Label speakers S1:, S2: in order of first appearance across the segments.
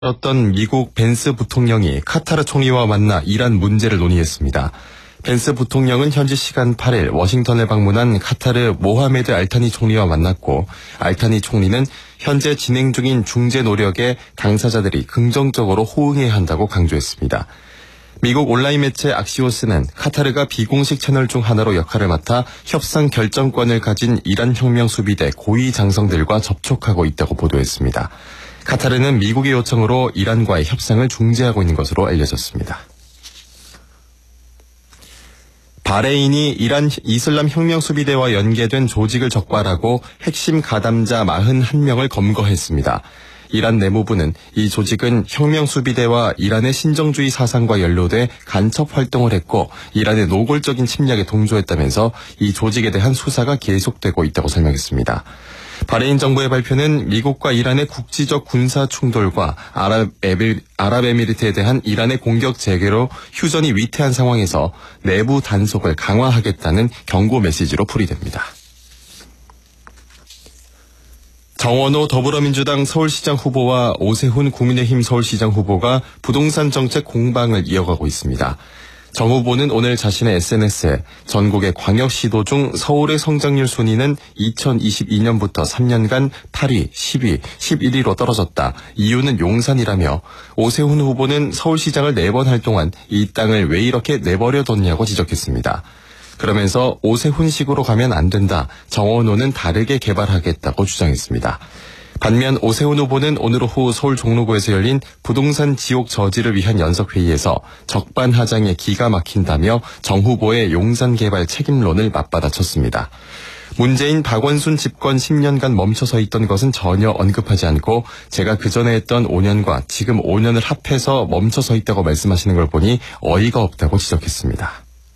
S1: 어떤 미국 벤스 부통령이 카타르 총리와 만나 이란 문제를 논의했습니다. 벤스 부통령은 현지 시간 8일 워싱턴을 방문한 카타르 모하메드 알타니 총리와 만났고, 알타니 총리는 현재 진행 중인 중재 노력에 당사자들이 긍정적으로 호응해야 한다고 강조했습니다. 미국 온라인 매체 악시오스는 카타르가 비공식 채널 중 하나로 역할을 맡아 협상 결정권을 가진 이란 혁명수비대 고위 장성들과 접촉하고 있다고 보도했습니다. 카타르는 미국의 요청으로 이란과의 협상을 중재하고 있는 것으로 알려졌습니다. 바레인이 이란 이슬람 혁명수비대와 연계된 조직을 적발하고 핵심 가담자 41명을 검거했습니다. 이란 내무부는 이 조직은 혁명수비대와 이란의 신정주의 사상과 연루돼 간첩 활동을 했고 이란의 노골적인 침략에 동조했다면서 이 조직에 대한 수사가 계속되고 있다고 설명했습니다. 바레인 정부의 발표는 미국과 이란의 국지적 군사 충돌과 아랍에미리트에 대한 이란의 공격 재개로 휴전이 위태한 상황에서 내부 단속을 강화하겠다는 경고 메시지로 풀이됩니다. 정원호 더불어민주당 서울시장 후보와 오세훈 국민의힘 서울시장 후보가 부동산 정책 공방을 이어가고 있습니다. 정 후보는 오늘 자신의 SNS에 전국의 광역시도 중 서울의 성장률 순위는 2022년부터 3년간 8위, 10위, 11위로 떨어졌다. 이유는 용산이라며, 오세훈 후보는 서울시장을 4번 할 동안 이 땅을 왜 이렇게 내버려뒀냐고 지적했습니다. 그러면서 오세훈식으로 가면 안 된다. 정원호는 다르게 개발하겠다고 주장했습니다. 반면 오세훈 후보는 오늘 오후 서울 종로구에서 열린 부동산 지옥 저지를 위한 연석회의에서 적반하장에 기가 막힌다며 정 후보의 용산 개발 책임론을 맞받아쳤습니다. 문재인 박원순 집권 10년간 멈춰서 있던 것은 전혀 언급하지 않고 제가 그전에 했던 5년과 지금 5년을 합해서 멈춰서 있다고 말씀하시는 걸 보니 어이가 없다고 지적했습니다.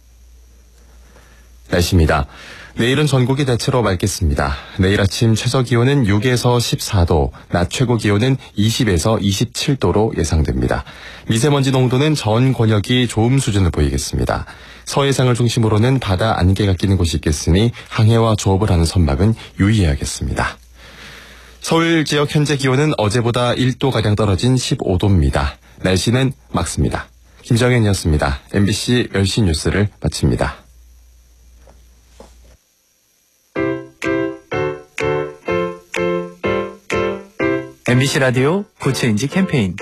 S1: 날씨입니다. 내일은 전국이 대체로 맑겠습니다. 내일 아침 최저기온은 6에서 14도, 낮 최고기온은 20에서 27도로 예상됩니다. 미세먼지 농도는 전 권역이 좋음 수준을 보이겠습니다. 서해상을 중심으로는 바다 안개가 끼는 곳이 있겠으니 항해와 조업을 하는 선박은 유의해야겠습니다. 서울 지역 현재 기온은 어제보다 1도가량 떨어진 15도입니다. 날씨는 맑습니다. 김정현이었습니다. MBC 10시 뉴스를 마칩니다.
S2: MBC 라디오 고체인지 캠페인.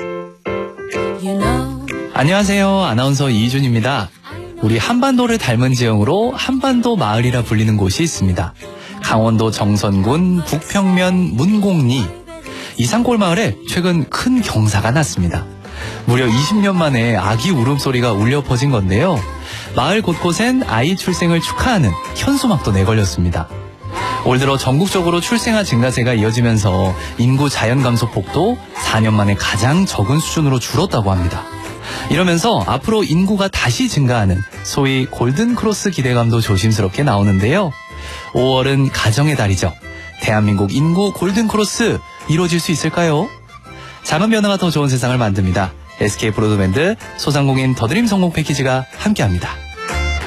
S2: 안녕하세요. 아나운서 이희준입니다. 우리 한반도를 닮은 지형으로 한반도 마을이라 불리는 곳이 있습니다. 강원도 정선군 북평면 문곡리. 이 산골 마을에 최근 큰 경사가 났습니다. 무려 20년 만에 아기 울음소리가 울려 퍼진 건데요. 마을 곳곳엔 아이 출생을 축하하는 현수막도 내걸렸습니다. 올 들어 전국적으로 출생아 증가세가 이어지면서 인구 자연 감소 폭도 4년 만에 가장 적은 수준으로 줄었다고 합니다. 이러면서 앞으로 인구가 다시 증가하는 소위 골든크로스 기대감도 조심스럽게 나오는데요. 5월은 가정의 달이죠. 대한민국 인구 골든크로스 이루어질 수 있을까요? 작은 변화가 더 좋은 세상을 만듭니다. SK 브로드밴드 소상공인 더드림 성공 패키지가 함께합니다.